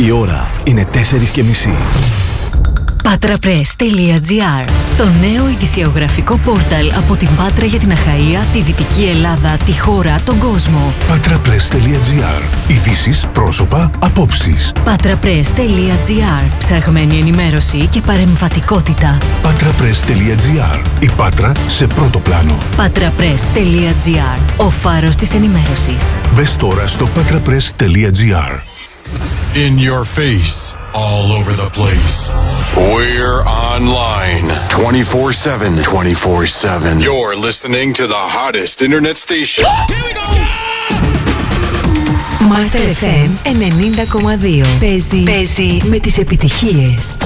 Η ώρα είναι 4:30. Patrapress.gr, το νέο ειδησιογραφικό πόρταλ από την Πάτρα για την Αχαΐα, τη Δυτική Ελλάδα, τη χώρα, τον κόσμο. Patrapress.gr. Ειδήσεις, πρόσωπα, απόψεις. Patrapress.gr. Ψαγμένη ενημέρωση και παρεμβατικότητα. Patrapress.gr. Η Πάτρα σε πρώτο πλάνο. Patrapress.gr. Ο φάρος της ενημέρωσης. Μπες τώρα στο Patrapress.gr. In your face, all over the place. We're online 24/7. 24/7. You're listening to the hottest internet station. Here we go! Master FM 90,2. Παίζει με τις επιτυχίες.